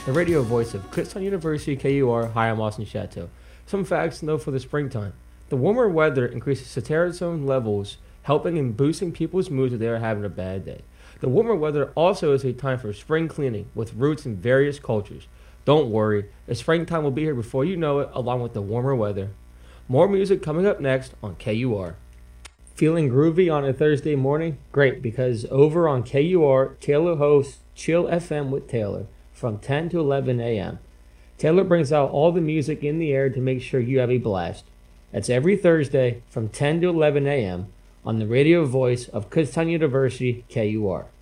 the radio voice of Kutztown University KUR. Hi, I'm Austin Chateau. Some facts to know for the springtime. The warmer weather increases serotonin levels, helping and boosting people's moods if they are having a bad day. The warmer weather also is a time for spring cleaning with roots in various cultures. Don't worry, the springtime will be here before you know it, along with the warmer weather. More music coming up next on KUR. Feeling groovy on a Thursday morning? Great, because over on KUR, Taylor hosts Chill FM with Taylor from 10 to 11 a.m. Taylor brings out all the music in the air to make sure you have a blast. That's every Thursday from 10 to 11 a.m. on the radio voice of Kutztown University KUR.